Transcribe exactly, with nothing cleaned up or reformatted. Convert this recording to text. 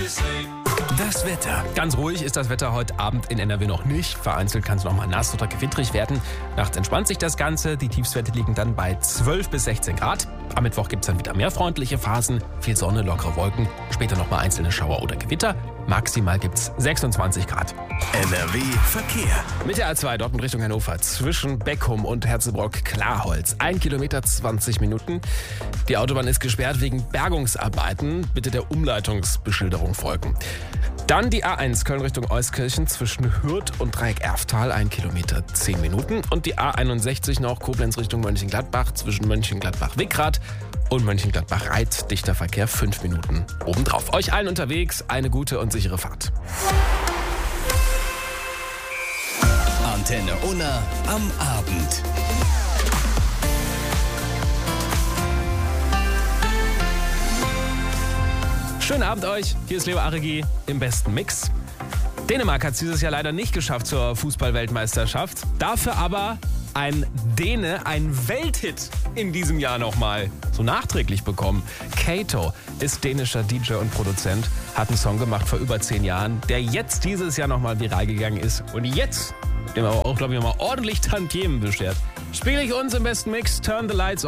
Das Wetter. Ganz ruhig ist das Wetter heute Abend in N R W noch nicht. Vereinzelt kann es noch mal nass oder gewittrig werden. Nachts entspannt sich das Ganze. Die Tiefstwerte liegen dann bei zwölf bis sechzehn Grad. Am Mittwoch gibt es dann wieder mehr freundliche Phasen. Viel Sonne, lockere Wolken. Später noch mal einzelne Schauer oder Gewitter. Maximal gibt es sechsundzwanzig Grad. N R W Verkehr. Mit der A zwei Dortmund Richtung Hannover zwischen Beckum und Herzebrock-Klarholz. ein Kilometer zwanzig Minuten. Die Autobahn ist gesperrt wegen Bergungsarbeiten. Bitte der Umleitungsbeschilderung folgen. Dann die A eins Köln Richtung Euskirchen zwischen Hürth und Dreieck-Erftal, ein Kilometer zehn Minuten. Und die A einundsechzig noch Koblenz Richtung Mönchengladbach zwischen Mönchengladbach-Wickrath und Mönchengladbach-Reit. Dichter Verkehr, fünf Minuten obendrauf. Euch allen unterwegs eine gute und sichere Fahrt. Antenne Unna am Abend. Schönen Abend euch, hier ist Leo Aregi im besten Mix. Dänemark hat es dieses Jahr leider nicht geschafft zur Fußball-Weltmeisterschaft. Dafür aber ein Däne, ein Welthit in diesem Jahr nochmal so nachträglich bekommen. Kato ist dänischer D J und Produzent, hat einen Song gemacht vor über zehn Jahren, der jetzt dieses Jahr nochmal viral gegangen ist und jetzt dem aber auch, glaube ich, nochmal ordentlich Tantiemen beschert. Spiele ich uns im besten Mix, Turn the Lights On.